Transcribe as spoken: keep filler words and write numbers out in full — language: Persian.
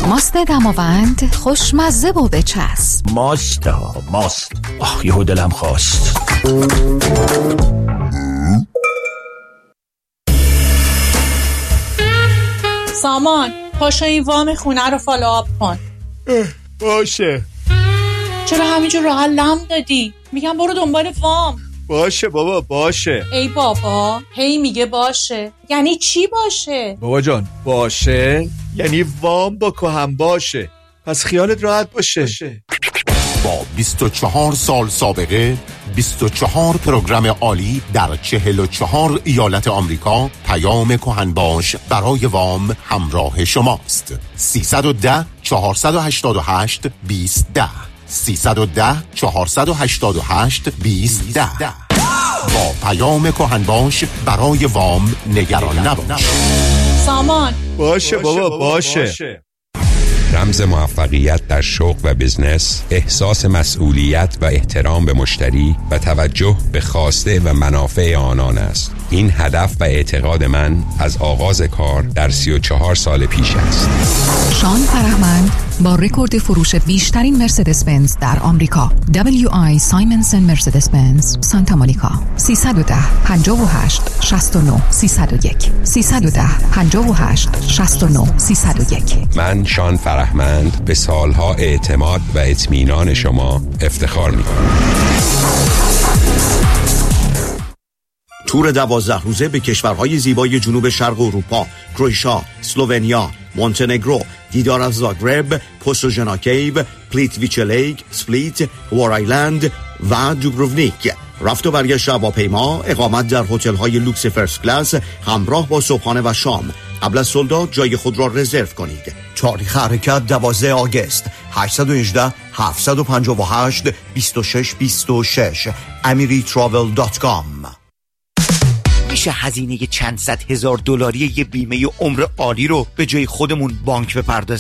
ماست دماوند خوشمزه و بچسب. ماست ها ماست. آخ یهو دلم خواست. سامان پاشو این وام خونه رو فالوآپ کن. باشه. چرا همینجور راحت لم دادی؟ میگم برو دنبال وام. باشه بابا باشه. ای بابا هی میگه باشه. یعنی چی باشه؟ بابا جان باشه یعنی وام با کهم باشه، پس خیالت راحت باشه. با بیست و چهار سال سابقه، بیست و چهار پروگرام عالی در چهل و چهار ایالت آمریکا، پیام کهنباش برای وام همراه شماست. سیصد و ده چهارصد و هشتاد و هشت بیست ده سیصد و ده چهارصد و هشتاد و هشت بیست ده. با پیام کهنباش برای وام نگران نباش. سامان باشه بابا باشه. رمز موفقیت در شغل و بزنس، احساس مسئولیت و احترام به مشتری و توجه به خواسته و منافع آنان است. این هدف و اعتقاد من از آغاز کار در سی و چهار سال پیش است. شان فرهمند با رکورد فروش بیشترین مرسدس بنز در آمریکا، دبلیو آی سایمنسن مرسدس بنز سانتا مونیکا. سیصد و ده پنجاه و هشت شصت و نه سیصد و یک سیصد و ده پنجاه و هشت شصت و نه سیصد و یک. من شان فرهمند به سالها اعتماد و اطمینان شما افتخار می‌کنم. تور دوازده روزه به کشورهای زیبای جنوب شرق اروپا، کرواتیا، اسلوونیا، مونتنگرو، دیدار از زاگرب، پوستوژنا کیو، پلیتویچ لیک، سپلیت، وارایلند و دوبروونیک. رفت و برگشت هواپیما، اقامت در هتل‌های لوکس فرست کلاس همراه با صبحانه و شام. قبل از سولداد جای خود را رزرو کنید. تاریخ حرکت دوازده آگوست. هشت یک هشت هفت پنج هشت دو شش دو شش امیری تراول دات کام. میشه هزینه چند صد هزار دلاری یه بیمه عمر عالی رو به جای خودمون بانک بپردازیم؟